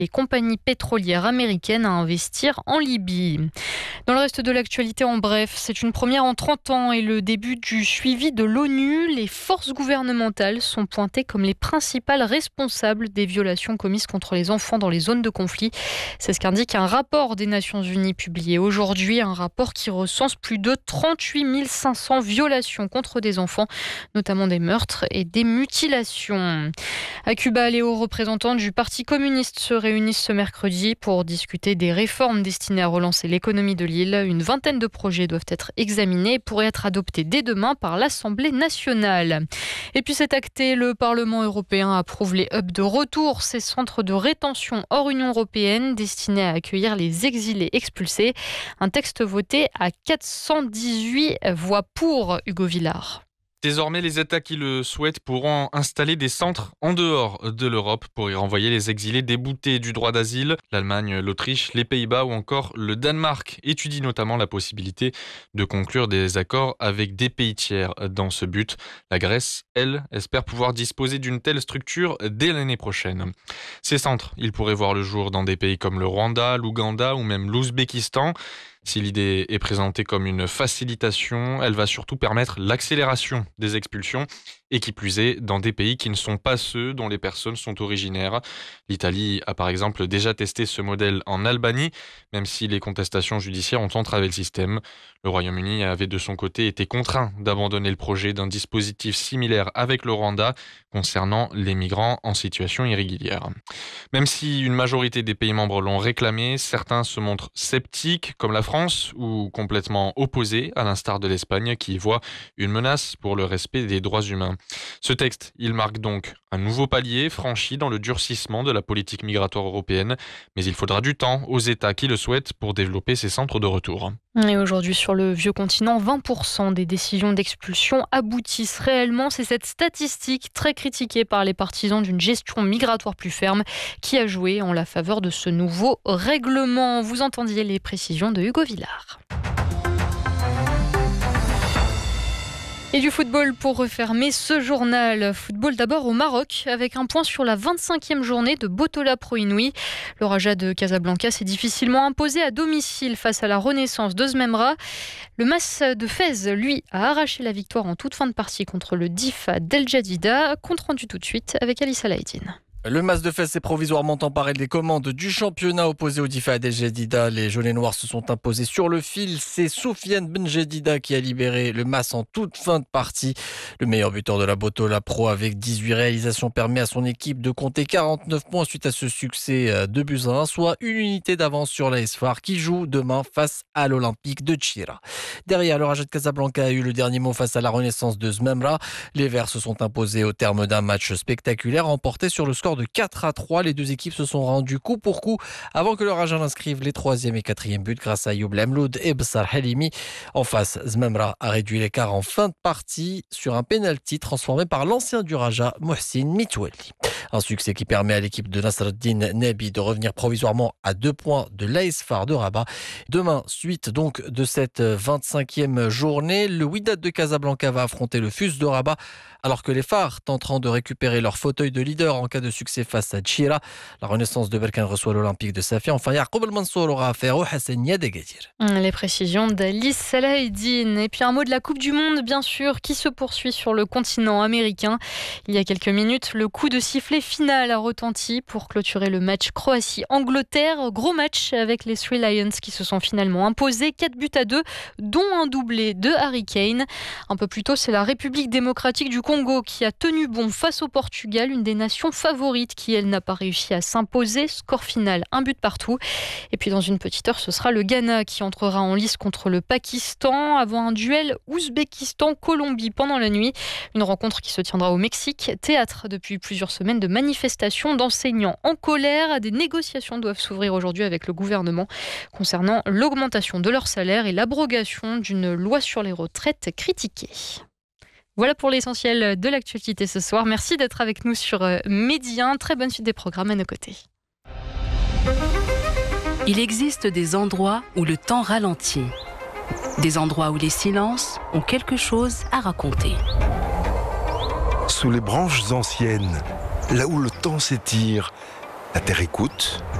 les compagnies pétrolières américaines à investir en Libye. Dans le reste de l'actualité, en bref, c'est une première en 30 ans et le début du suivi de l'ONU. Les forces gouvernementales sont pointées comme les principales responsables des violations commises contre les enfants dans les zones de conflit. C'est ce qu'indique un rapport des Nations Unies publié aujourd'hui, un rapport qui recense plus de 38 500 violations contre des enfants, notamment des meurtres et des mutilations. À Cuba, les hauts représentants du Parti communiste se réunissent ce mercredi pour discuter des réformes destinées à relancer l'économie de l'île. Une vingtaine de projets doivent être examinés et pourraient être adoptés dès demain par l'Assemblée nationale. Et puis c'est acté, le Parlement européen approuve les hubs de retour, ces centres de rétention hors Union européenne destinés à accueillir les exilés expulsés. Un texte voté à 418 voix pour. Hugo Villard. Désormais, les États qui le souhaitent pourront installer des centres en dehors de l'Europe pour y renvoyer les exilés déboutés du droit d'asile. L'Allemagne, l'Autriche, les Pays-Bas ou encore le Danemark étudient notamment la possibilité de conclure des accords avec des pays tiers. Dans ce but, la Grèce, elle, espère pouvoir disposer d'une telle structure dès l'année prochaine. Ces centres, ils pourraient voir le jour dans des pays comme le Rwanda, l'Ouganda ou même l'Ouzbékistan. Si l'idée est présentée comme une facilitation, elle va surtout permettre l'accélération des expulsions et qui plus est dans des pays qui ne sont pas ceux dont les personnes sont originaires. L'Italie a par exemple déjà testé ce modèle en Albanie, même si les contestations judiciaires ont entravé le système. Le Royaume-Uni avait de son côté été contraint d'abandonner le projet d'un dispositif similaire avec le Rwanda concernant les migrants en situation irrégulière. Même si une majorité des pays membres l'ont réclamé, certains se montrent sceptiques, comme la France, ou complètement opposés, à l'instar de l'Espagne, qui voit une menace pour le respect des droits humains. Ce texte, il marque donc un nouveau palier franchi dans le durcissement de la politique migratoire européenne, mais il faudra du temps aux États qui le souhaitent pour développer ces centres de retour. Et aujourd'hui, sur le vieux continent, 20% des décisions d'expulsion aboutissent réellement. C'est cette statistique très critiquée par les partisans d'une gestion migratoire plus ferme qui a joué en la faveur de ce nouveau règlement. Vous entendiez les précisions de Hugo Villard. Et du football pour refermer ce journal. Football d'abord au Maroc avec un point sur la 25e journée de Botola Pro Inouï. Le Raja de Casablanca s'est difficilement imposé à domicile face à la Renaissance de Zmemra. Le Mas de Fès, lui, a arraché la victoire en toute fin de partie contre le Difa d'El Jadida. Compte rendu tout de suite avec Ali Salahdine. Le Mas de Fès s'est provisoirement emparé des commandes du championnat opposé au Difa d'El Jadida. Les jaunes et noirs se sont imposés sur le fil. C'est Soufiane Ben Jadida qui a libéré le Mas en toute fin de partie. Le meilleur buteur de la Botola Pro avec 18 réalisations permet à son équipe de compter 49 points suite à ce succès 2-1, soit une unité d'avance sur l'AS Far qui joue demain face à l'Olympique de Tchira. Derrière, le Raja de Casablanca a eu le dernier mot face à la Renaissance de Zmemra. Les Verts se sont imposés au terme d'un match spectaculaire remporté sur le score de 4-3. Les deux équipes se sont rendues coup pour coup avant que le Raja n'inscrive les 3e et 4e buts grâce à Youb Lemloud et Bessar Halimi. En face, Zmemra a réduit l'écart en fin de partie sur un pénalty transformé par l'ancien du Raja, Mohsin Mitoueli. Un succès qui permet à l'équipe de Nasreddin Nebi de revenir provisoirement à 2 points de l'AS Far de Rabat. Demain, suite donc de cette 25e journée, le Wydad de Casablanca va affronter le FUS de Rabat alors que les Phares tenteront de récupérer leur fauteuil de leader en cas de succès face à Tchira. La Renaissance de Berkane reçoit l'Olympique de Safia. Enfin, Yacoub El Mansour aura affaire au Hassania d'Agadir. Les précisions d'Alice Salahdine. Et puis un mot de la Coupe du Monde, bien sûr, qui se poursuit sur le continent américain. Il y a quelques minutes, le coup de sifflet final a retenti pour clôturer le match Croatie-Angleterre. Gros match avec les Three Lions qui se sont finalement imposés 4-2, dont un doublé de Harry Kane. Un peu plus tôt, c'est la République démocratique du Congo qui a tenu bon face au Portugal, une des nations favorites qui, elle, n'a pas réussi à s'imposer. Score final, 1 but partout. Et puis dans une petite heure, ce sera le Ghana qui entrera en lice contre le Pakistan avant un duel Ouzbékistan-Colombie pendant la nuit. Une rencontre qui se tiendra au Mexique. Théâtre depuis plusieurs semaines de manifestations d'enseignants en colère. Des négociations doivent s'ouvrir aujourd'hui avec le gouvernement concernant l'augmentation de leur salaire et l'abrogation d'une loi sur les retraites critiquée. Voilà pour l'essentiel de l'actualité ce soir. Merci d'être avec nous sur Midi 1. Très bonne suite des programmes à nos côtés. Il existe des endroits où le temps ralentit. Des endroits où les silences ont quelque chose à raconter. Sous les branches anciennes, là où le temps s'étire, La terre écoute.